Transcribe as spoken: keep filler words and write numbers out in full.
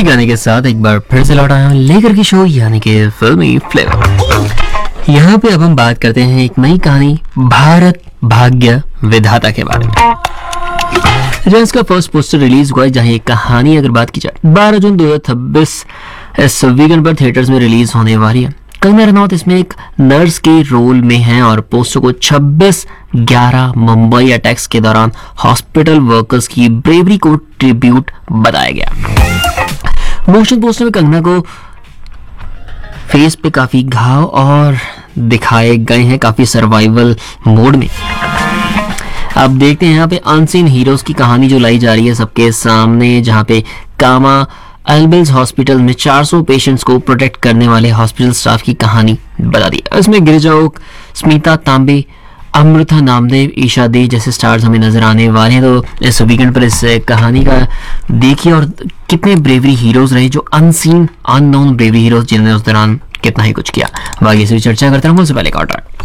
गाने के साथ एक बार फिर से लौट आया हूं लेकर के शो यानी कि फिल्मी फ्लेवर। यहाँ पे अब हम बात करते हैं एक नई कहानी भारत भाग्य विधाता के बारे में, जहाँ इसका फर्स्ट पोस्टर रिलीज हुआ है। जहाँ ये कहानी अगर बात की जाए बारह जून दो हजार छब्बीस इस वीकेंड पर थिएटर्स में रिलीज होने वाली है। कंगना रनौत इसमें एक नर्स के रोल में है और पोस्टर को छब्बीस ग्यारह मुंबई अटैक्स के दौरान हॉस्पिटल वर्कर्स की ब्रेवरी को ट्रिब्यूट बताया गया। मोशन पोस्टर में कंगना को फेस पे काफी घाव और दिखाए गए हैं काफी सर्वाइवल मोड में। अब देखते हैं यहाँ पे अनसीन हीरोज की कहानी जो लाई जा रही है सबके सामने, जहाँ पे कामा एल्बिल्स हॉस्पिटल में चार सौ पेशेंट्स को प्रोटेक्ट करने वाले हॉस्पिटल स्टाफ की कहानी बता दी। इसमें गिरिजा ओक, स्मिता तांबे, अमृता नामदेव, ईशा दे जैसे स्टार्स हमें नजर आने वाले हैं। तो इस वीकेंड पर इस कहानी का देखिए और कितने ब्रेवरी हीरोज रहे, जो अनसीन अननोन ब्रेवरी हीरोज जिन्होंने उस दौरान कितना ही कुछ किया। बाकी इस चर्चा करते रहूंगा। उससे पहले का ऑर्डर